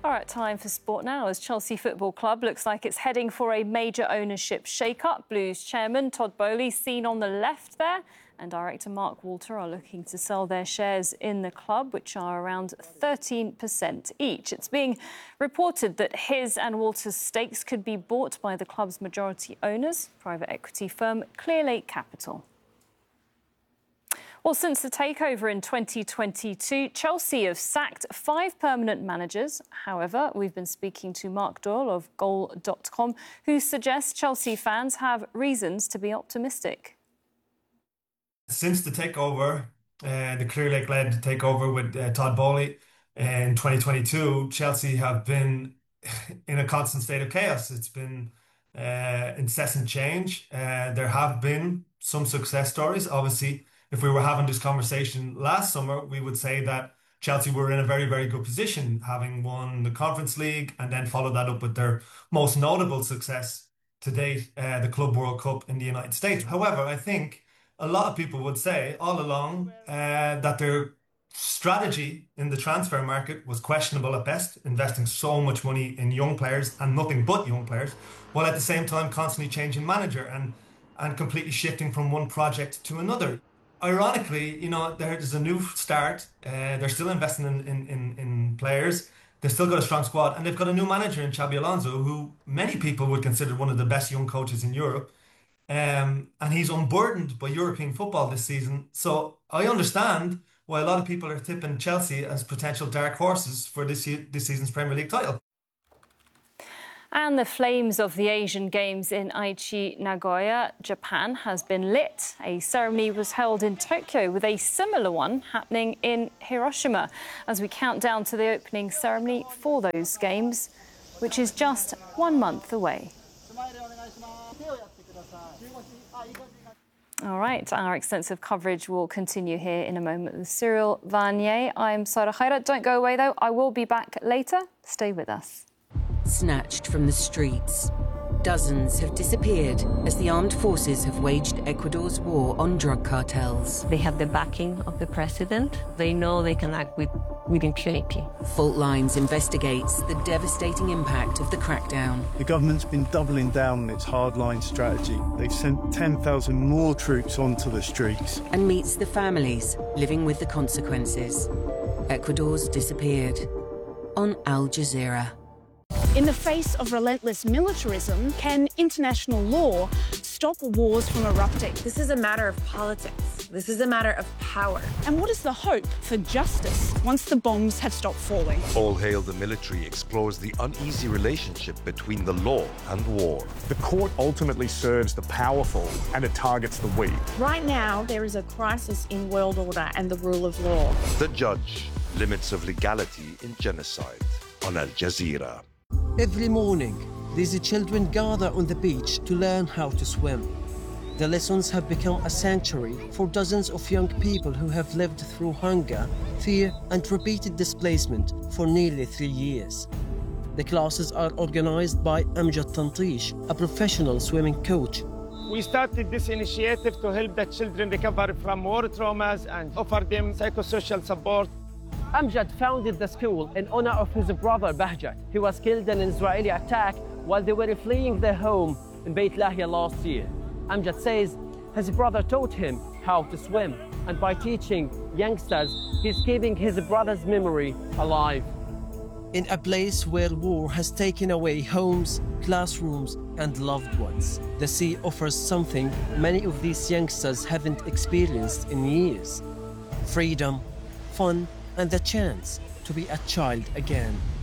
All right, time for sport now, as Chelsea Football Club looks like it's heading for a major ownership shake-up. Blues chairman Todd Boehly seen on the left there, and director Mark Walter are looking to sell their shares in the club, which are around 13% each. It's being reported that his and Walter's stakes could be bought by the club's majority owners, private equity firm Clearlake Capital. Well, since the takeover in 2022, Chelsea have sacked 5 permanent managers. However, we've been speaking to Mark Doyle of Goal.com, who suggests Chelsea fans have reasons to be optimistic. Since the takeover, the Clearlake-led takeover with Todd Boehly in 2022, Chelsea have been in a constant state of chaos. It's been incessant change. There have been some success stories, obviously. If we were having this conversation last summer, we would say that Chelsea were in a very, very good position, having won the Conference League and then followed that up with their most notable success to date, the Club World Cup in the United States. However, I think a lot of people would say all along that their strategy in the transfer market was questionable at best, investing so much money in young players and nothing but young players, while at the same time constantly changing manager and completely shifting from one project to another. Ironically, you know, there's a new start. They're still investing in players. They've still got a strong squad, and they've got a new manager in Xabi Alonso, who many people would consider one of the best young coaches in Europe. And he's unburdened by European football this season. So I understand why a lot of people are tipping Chelsea as potential dark horses for this season's Premier League title. And the flames of the Asian Games in Aichi, Nagoya, Japan, has been lit. A ceremony was held in Tokyo, with a similar one happening in Hiroshima, as we count down to the opening ceremony for those games, which is just 1 month away. All right, our extensive coverage will continue here in a moment with Cyril Vanier. I'm Sarah Khairat. Don't go away, though. I will be back later. Stay with us. Snatched from the streets, dozens have disappeared as the armed forces have waged Ecuador's war on drug cartels. They have the backing of the president. They know they can act with impunity. Fault Lines investigates the devastating impact of the crackdown. The government's been doubling down on its hardline strategy. They've sent 10,000 more troops onto the streets. And meets the families living with the consequences. Ecuador's disappeared. On Al Jazeera. In the face of relentless militarism, can international law stop wars from erupting? This is a matter of politics. This is a matter of power. And what is the hope for justice once the bombs have stopped falling? All Hail the Military explores the uneasy relationship between the law and war. The court ultimately serves the powerful and it targets the weak. Right now, there is a crisis in world order and the rule of law. The Judge, Limits of Legality in Genocide, on Al Jazeera. Every morning, these children gather on the beach to learn how to swim. The lessons have become a sanctuary for dozens of young people who have lived through hunger, fear, and repeated displacement for nearly 3 years. The classes are organized by Amjad Tantish, a professional swimming coach. We started this initiative to help the children recover from war traumas and offer them psychosocial support. Amjad founded the school in honor of his brother Bahjat. He was killed in an Israeli attack while they were fleeing their home in Beit Lahia last year. Amjad says his brother taught him how to swim, and by teaching youngsters, he's keeping his brother's memory alive. In a place where war has taken away homes, classrooms, and loved ones, the sea offers something many of these youngsters haven't experienced in years: freedom, fun, and the chance to be a child again.